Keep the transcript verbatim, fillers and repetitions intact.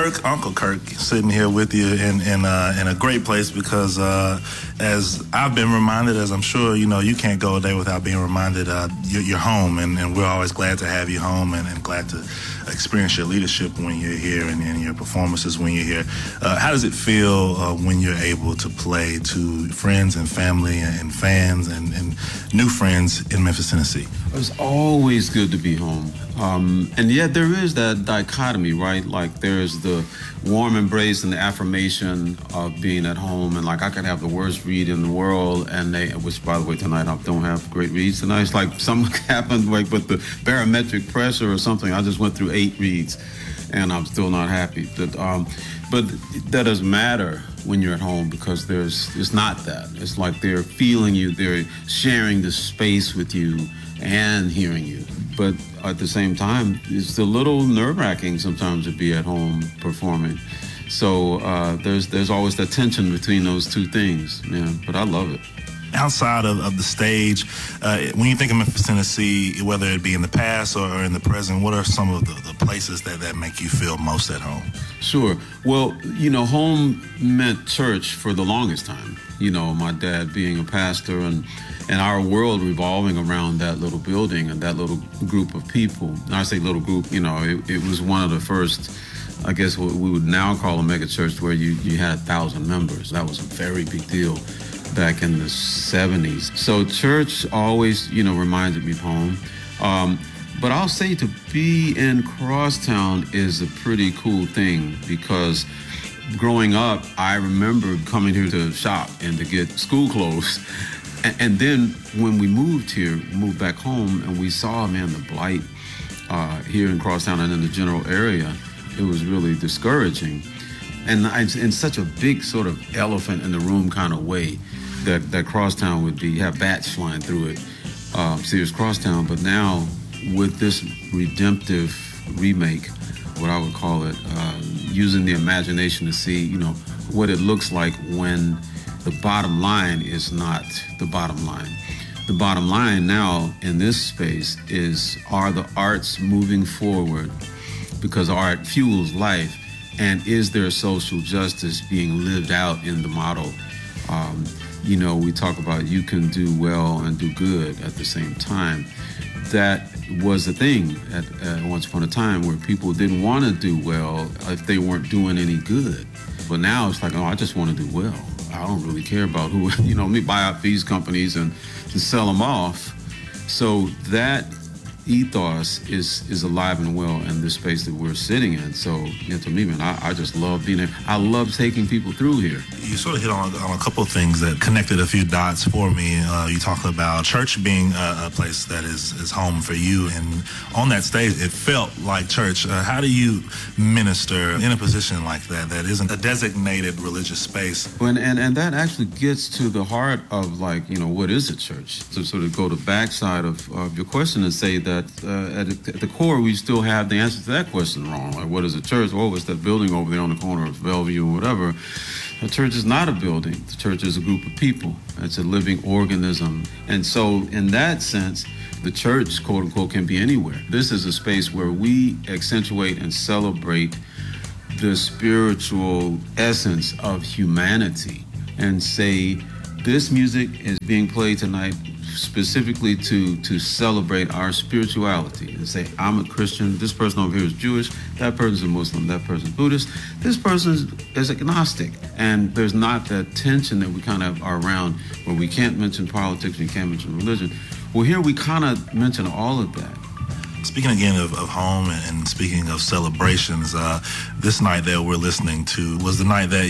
Kirk, Uncle Kirk, sitting here with you in in, uh, in a great place because, uh, as I've been reminded, as I'm sure you know, you can't go a day without being reminded, uh, you're, you're home, and, and we're always glad to have you home and, and glad to experience your leadership when you're here and, and your performances when you're here. Uh, how does it feel uh, when you're able to play to friends and family and, and fans and, and new friends in Memphis, Tennessee? It's always good to be home. Um, and yet there is that dichotomy, right? Like there's the warm embrace and the affirmation of being at home. And like I could have the worst read in the world, and they, which by the way, tonight I don't have great reads tonight. It's like something happened like with the barometric pressure or something. I just went through eight reads and I'm still not happy. But, um, but that doesn't matter when you're at home because there's, it's not that. It's like they're feeling you, they're sharing the space with you and hearing you. But at the same time, it's a little nerve-wracking sometimes to be at home performing. So uh, there's there's always that tension between those two things, yeah, but I love it. Outside of, of the stage, uh, when you think of Memphis, Tennessee, whether it be in the past or, or in the present, what are some of the, the places that, that make you feel most at home? Sure. Well, you know, home meant church for the longest time. You know, my dad being a pastor and and our world revolving around that little building and that little group of people. And I say little group, you know, it, it was one of the first, I guess what we would now call a mega church where you, you had a thousand members. That was a very big deal back in the seventies. So church always, you know, reminded me of home. Um, but I'll say to be in Crosstown is a pretty cool thing because growing up, I remember coming here to shop and to get school clothes. And, and then when we moved here, moved back home, and we saw, man, the blight uh, here in Crosstown and in the general area, it was really discouraging. And I, in such a big sort of elephant in the room kind of way that, that Crosstown would be, have bats flying through it, uh, Sears Crosstown. But now with this redemptive remake, what I would call it, uh, using the imagination to see, you know, what it looks like when the bottom line is not the bottom line. The bottom line now in this space is, are the arts moving forward because art fuels life, and is there social justice being lived out in the model? Um, you know, we talk about you can do well and do good at the same time. That was the thing at, at once upon a time where people didn't want to do well if they weren't doing any good. But now it's like, oh, I just want to do well. I don't really care about who, you know, let me buy out these companies and, and sell them off. So that ethos is is alive and well in this space that we're sitting in. So, yeah, to me, man, I, I just love being there. I love taking people through here. You sort of hit on, on a couple of things that connected a few dots for me. Uh, you talk about church being a, a place that is, is home for you, and on that stage, it felt like church. Uh, how do you minister in a position like that that isn't a designated religious space? And, and, and that actually gets to the heart of, like, you know, what is a church? To sort of go to the backside of, of your question and say that That uh, at, at the core, we still have the answer to that question wrong. Like, what is a church? Oh, it's that building over there on the corner of Bellevue or whatever. A church is not a building. The church is a group of people. It's a living organism. And so in that sense, the church, quote unquote, can be anywhere. This is a space where we accentuate and celebrate the spiritual essence of humanity and say, this music is being played tonight specifically to to celebrate our spirituality and say, I'm a Christian, this person over here is Jewish, that person's a Muslim, that person's Buddhist, this person is agnostic. And there's not that tension that we kind of are around where we can't mention politics, we can't mention religion. Well, here we kind of mention all of that. Speaking again of, of home and, and speaking of celebrations, uh, this night that we're listening to was the night that